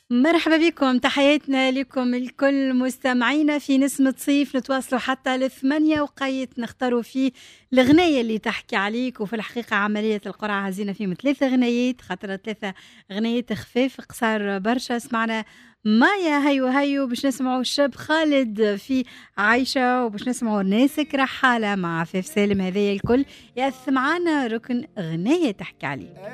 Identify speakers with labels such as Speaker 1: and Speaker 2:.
Speaker 1: مرحبا بكم، تحياتنا لكم الكل مستمعينا في نسمة صيف. نتواصلوا حتى ل8 وقيت نختاروا فيه الغنية اللي تحكي عليك. وفي الحقيقة عملية القرعة هزينا فيهم 3 غنيات، خاطر 3 غنيات خفاف قصار برشا. سمعنا مايا هيو هيو، باش نسمعوا الشاب خالد في عايشة، وباش نسمعوا ناسك رحالة مع عفاف سالم. هذه الكل يأث معانا ركن غنية تحكي عليك.